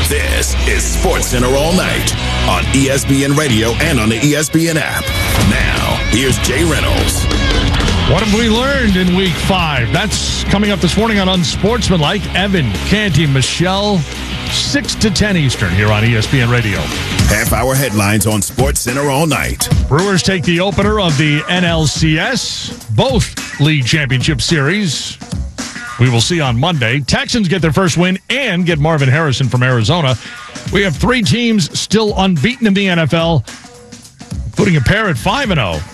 This is SportsCenter All Night on ESPN Radio and on the ESPN app. Now, here's Jay Reynolds. What have we learned in Week 5? That's coming up this morning on Unsportsmanlike. Evan, Canty, Michelle, 6 to 10 Eastern here on ESPN Radio. Half-hour headlines on SportsCenter All Night. Brewers take the opener of the NLCS, both league championship series. We will see on Monday. Texans get their first win and get Marvin Harrison from Arizona. We have 3 teams still unbeaten in the NFL, including a pair at 5-0.